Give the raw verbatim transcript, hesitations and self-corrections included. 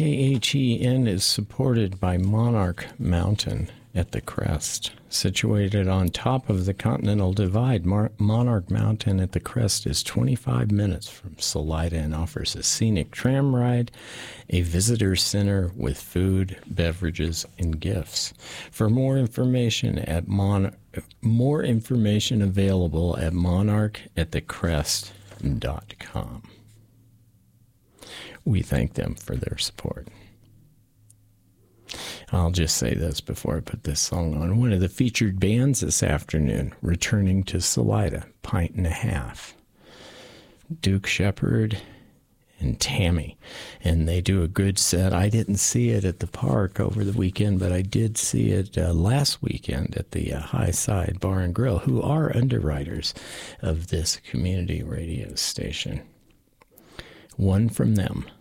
K H E N is supported by Monarch Mountain at the crest. Situated on top of the Continental Divide, Mar- Monarch Mountain at the crest is twenty-five minutes from Salida and offers a scenic tram ride, a visitor center with food, beverages, and gifts. For more information at Mon- more information available at monarch at the crest dot com. We thank them for their support. I'll just say this before I put this song on. One of the featured bands this afternoon, returning to Salida, Pint and a Half. Duke Shepard and Tammy. And they do a good set. I didn't see it at the park over the weekend, but I did see it uh, last weekend at the uh, High Side Bar and Grill, who are underwriters of this community radio station. One from them.